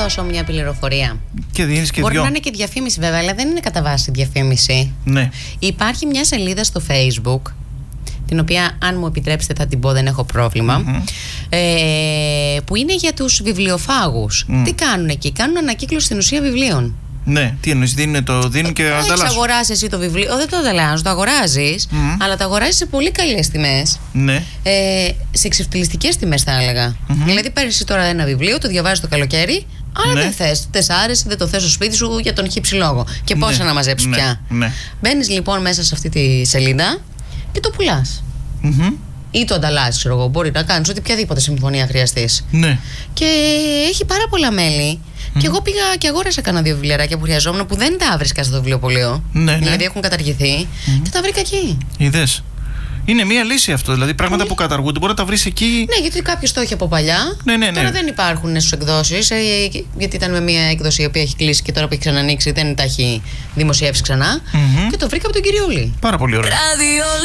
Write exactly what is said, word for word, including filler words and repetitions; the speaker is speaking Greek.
δώσω μια πληροφορία. Και δίνεις και Μπορεί δυο. να είναι και διαφήμιση βέβαια, αλλά δεν είναι κατά βάση διαφήμιση. Ναι. Υπάρχει μια σελίδα στο Facebook, την οποία αν μου επιτρέψετε θα την πω, δεν έχω πρόβλημα, mm-hmm. ε, που είναι για τους βιβλιοφάγους. Mm. Τι κάνουν εκεί? Κάνουν ανακύκλωση στην ουσία βιβλίων. Ναι, τι εννοείς, δίνουν, το δίνουν και ανταλλάσσουν. Έχεις αγοράσει εσύ το βιβλίο, δεν το ανταλλάσσουν, το αγοράζεις, mm. αλλά το αγοράζεις σε πολύ καλές τιμές. Ναι. Ε, σε εξευτελιστικές τιμές θα έλεγα. Mm-hmm. Δηλαδή παίρνεις τώρα ένα βιβλίο, το διαβάζεις το καλοκαίρι, αλλά ναι. δεν θες, δεν σ' άρεσε, δεν το θες στο σπίτι σου για τον χύψη λόγο. Και πόσα ναι. να μαζέψεις ναι. πια. Ναι. Μπαίνεις λοιπόν μέσα σε αυτή τη σελίδα και το πουλάς. Mm-hmm. Ή το ανταλλάσσεις, ξέρω εγώ. Μπορεί να κάνεις ό,τι οποιαδήποτε συμφωνία χρειαστείς. Ναι. Και έχει πάρα πολλά μέλη. Mm-hmm. Και εγώ πήγα και αγόρασα κάνα δύο βιβλιαράκια που χρειαζόμουν που δεν τα βρίσκα στο βιβλιοπωλείο. Ναι, δηλαδή ναι. έχουν καταργηθεί. Mm-hmm. Και τα βρήκα εκεί. Είδες. Είναι μία λύση αυτό. Δηλαδή πράγματα mm. που καταργούνται μπορεί να τα βρεις εκεί. Ναι, γιατί κάποιος το είχε από παλιά. Ναι, ναι, ναι. Τώρα δεν υπάρχουν στις εκδόσεις. Ε, γιατί ήταν με μία έκδοση η οποία έχει κλείσει και τώρα που έχει ξανανοίξει δεν τα έχει δημοσιεύσει ξανά. Mm-hmm. Και το βρήκα από τον Κυριούλη. Πάρα πολύ ωραία.